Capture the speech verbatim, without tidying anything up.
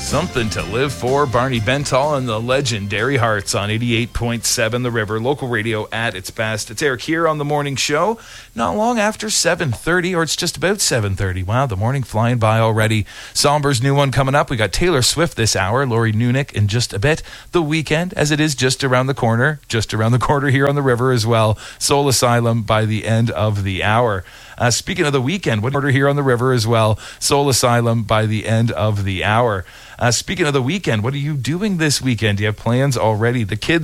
Something to live for. Barney Bentall and the legendary Hearts on eighty-eight point seven The River. Local radio at its best. It's Eric here on the morning show. Not long after seven thirty, or it's just about seven thirty. Wow, the morning flying by already. Somber's new one coming up. We got Taylor Swift this hour. Lori Nunick in just a bit. The Weekend, as it is just around the corner. Just around the corner here on the river as well. Soul Asylum by the end of the hour. Uh, speaking of the Weekend, what order here on the river as well. Soul Asylum by the end of the hour. Uh, speaking of the weekend, what are you doing this weekend? Do you have plans already? The kids